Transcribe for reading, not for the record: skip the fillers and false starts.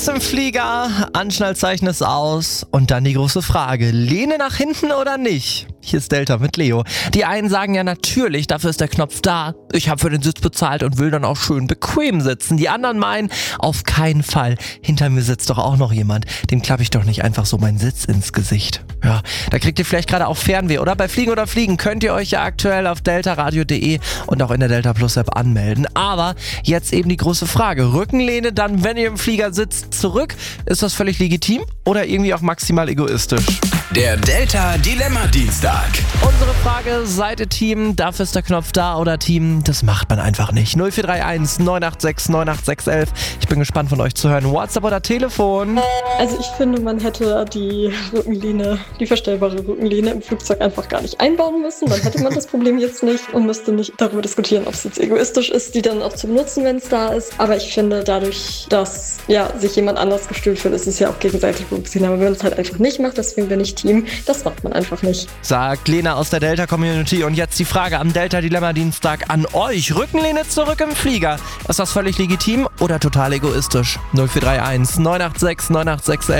sitzt im Flieger, Anschnallzeichen ist aus und dann die große Frage, Lehne nach hinten oder nicht? Hier ist Delta mit Leo. Die einen sagen ja natürlich, dafür ist der Knopf da. Ich habe für den Sitz bezahlt und will dann auch schön bequem sitzen. Die anderen meinen, auf keinen Fall. Hinter mir sitzt doch auch noch jemand. Dem klappe ich doch nicht einfach so meinen Sitz ins Gesicht. Ja, da kriegt ihr vielleicht gerade auch Fernweh, oder? Bei Fliegen oder Fliegen könnt ihr euch ja aktuell auf deltaradio.de und auch in der Delta Plus App anmelden. Aber jetzt eben die große Frage. Rückenlehne dann, wenn ihr im Flieger sitzt, zurück? Ist das völlig legitim oder irgendwie auch maximal egoistisch? Der Delta Dilemma Dienstag. Unsere Frage, seid ihr Team, dafür ist der Knopf da oder Team, das macht man einfach nicht. 0431 986 986 11. Ich bin gespannt von euch zu hören. WhatsApp oder Telefon? Also ich finde, man hätte die Rückenlehne, die verstellbare Rückenlehne im Flugzeug einfach gar nicht einbauen müssen. Dann hätte man das Problem jetzt nicht und müsste nicht darüber diskutieren, ob es jetzt egoistisch ist, die dann auch zu benutzen, wenn es da ist. Aber ich finde, dadurch, dass sich jemand anders gestühlt fühlt, ist es ja auch gegenseitig berücksichtigt. Aber wenn man es halt einfach nicht macht, deswegen bin ich Team, das macht man einfach nicht. Sagt Lena aus der Delta-Community. Und jetzt die Frage am Delta-Dilemma-Dienstag an euch. Rückenlehne zurück im Flieger. Ist das völlig legitim oder total egoistisch? 0431 986 986 11.